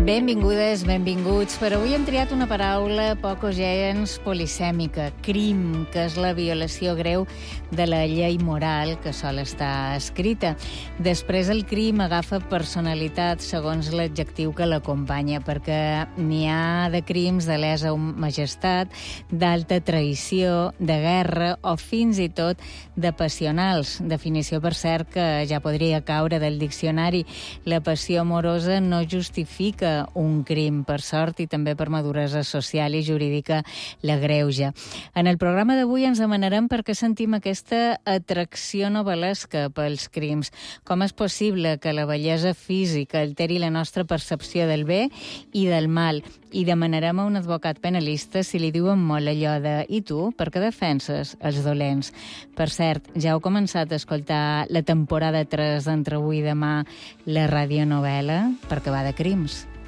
Benvingudes, benvinguts. Per avui hem triat una paraula poc o gens polisèmica, crim, que és la violació greu de la llei moral que sol estar escrita. Després el crim agafa personalitat segons l'adjectiu que l'acompanya, perquè n'hi ha de crims de lesa majestat, d'alta traïció, de guerra o fins i tot de passionals. Definició, per cert, que ja podria caure del diccionari. La passió amorosa no justifica un crim, per sort, i també per maduresa social i jurídica l'agreuja. En el programa d'avui ens demanarem per què sentim aquesta atracció novel·lesca pels crims. Com és possible que la bellesa física alteri la nostra percepció del bé i del mal? I demanarem a un advocat penalista si li diuen molt allò de «I tu, per què defenses els dolents?» Per cert, ja heu començat a escoltar la temporada 3 d'Entre avui i demà, la radionovel·la, perquè va de crims.